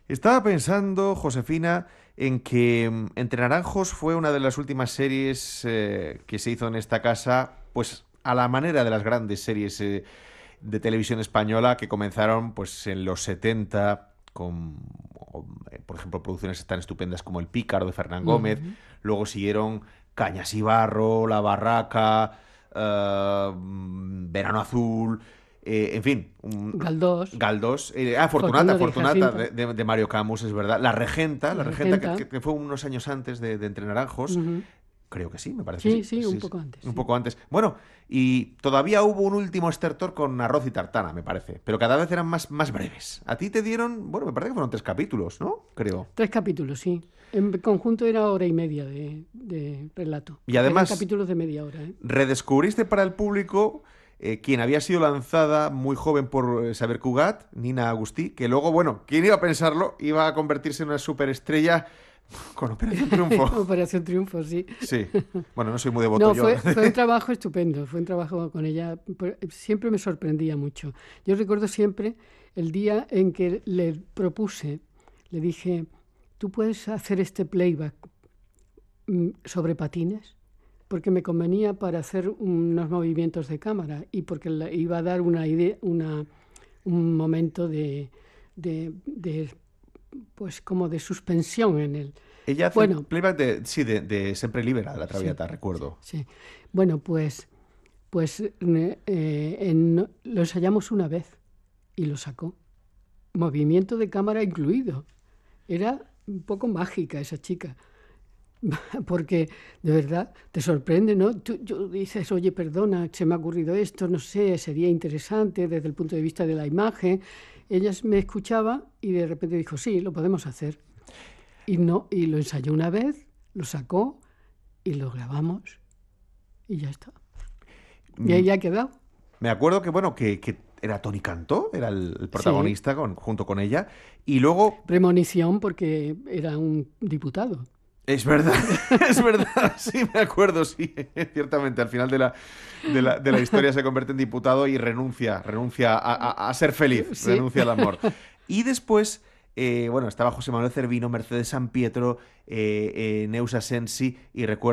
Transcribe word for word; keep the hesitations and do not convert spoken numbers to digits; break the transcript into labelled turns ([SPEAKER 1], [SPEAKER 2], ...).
[SPEAKER 1] Estaba pensando, Josefina, en que mm, Entre Naranjos fue una de las últimas series eh, que se hizo en esta casa, pues a la manera de las grandes series eh, de televisión española que comenzaron pues en los setenta con, o, eh, por ejemplo, producciones tan estupendas como El Pícaro de Fernán Gómez.
[SPEAKER 2] Ujú.
[SPEAKER 1] Luego siguieron Cañas y Barro, La Barraca, eh, mm, Verano Azul, eh, en fin, un-
[SPEAKER 2] Galdós,
[SPEAKER 1] Galdós. Eh, ah, Fortunata,
[SPEAKER 2] Fortuna de
[SPEAKER 1] Fortunata
[SPEAKER 2] Jacinta,
[SPEAKER 1] de, de- de Mario Camus, es verdad. La Regenta, La
[SPEAKER 2] La
[SPEAKER 1] Regenta que,
[SPEAKER 2] Regenta.
[SPEAKER 1] que- que fue unos años antes de, de Entre Naranjos.
[SPEAKER 2] Ujú.
[SPEAKER 1] Creo que sí, me parece que
[SPEAKER 2] Sí,
[SPEAKER 1] sí.
[SPEAKER 2] sí, un
[SPEAKER 1] Sí, sí.
[SPEAKER 2] poco antes,
[SPEAKER 1] Un
[SPEAKER 2] sí.
[SPEAKER 1] poco antes. Bueno, y todavía hubo un último estertor con Arroz y Tartana, me parece. Pero cada vez eran más, más breves. A ti te dieron, bueno, me parece que fueron tres capítulos, ¿no? Creo.
[SPEAKER 2] Tres capítulos, sí. En conjunto era hora y media de, de relato.
[SPEAKER 1] Y
[SPEAKER 2] Porque eran
[SPEAKER 1] además,
[SPEAKER 2] capítulos de media hora, ¿eh?
[SPEAKER 1] redescubriste para el público eh, quien había sido lanzada muy joven por eh, Saber Cugat, Nina Agustí, que luego, bueno, ¿quién iba a pensarlo? Iba a convertirse en una superestrella con Operación Triunfo.
[SPEAKER 2] Operación Triunfo, sí.
[SPEAKER 1] Sí. Bueno, no soy muy devoto
[SPEAKER 2] No,
[SPEAKER 1] yo.
[SPEAKER 2] fue, fue un trabajo estupendo, fue un trabajo con ella. Pero siempre me sorprendía mucho. Yo recuerdo siempre el día en que le propuse, le dije, ¿tú puedes hacer este playback mm, sobre patines? Porque me convenía para hacer unos movimientos de cámara y porque le iba a dar una idea, una, un momento de, de, de, pues como de suspensión en él.
[SPEAKER 1] Ella hace el
[SPEAKER 2] Bueno,
[SPEAKER 1] playback de, sí, de, de Sempre Libera, la
[SPEAKER 2] sí,
[SPEAKER 1] Traviata,
[SPEAKER 2] sí,
[SPEAKER 1] recuerdo.
[SPEAKER 2] sí. Bueno, pues, pues eh, eh, en- lo ensayamos una vez y lo sacó. Movimiento de cámara incluido. Era un poco mágica esa chica. Porque de verdad te sorprende, ¿no? Tú, tú dices, oye, perdona, se me ha ocurrido esto, no sé, sería interesante desde el punto de vista de la imagen. Ella me escuchaba y de repente dijo, sí, lo podemos hacer. Y no, y lo ensayó una vez, lo sacó y lo grabamos y ya está. Y
[SPEAKER 1] Mm,
[SPEAKER 2] ahí ha quedado.
[SPEAKER 1] Me acuerdo que, bueno, que, que era Tony Cantó, era el, el
[SPEAKER 2] Sí,
[SPEAKER 1] protagonista con- junto con ella. Y luego,
[SPEAKER 2] premonición porque era un diputado.
[SPEAKER 1] es verdad, es verdad, sí, me acuerdo, sí, ciertamente, al final de la, de la, de la historia se convierte en diputado y renuncia, renuncia a, a- a ser feliz,
[SPEAKER 2] Sí.
[SPEAKER 1] renuncia al amor. Y después, eh, bueno, estaba José Manuel Cervino, Mercedes San Pietro, eh, eh, Neusa Sensi, y recuerdo